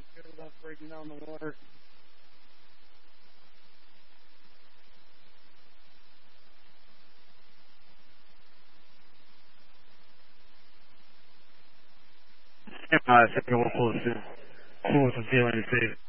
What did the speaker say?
good without breaking down the water. Second one close to. Cool with the feeling safe.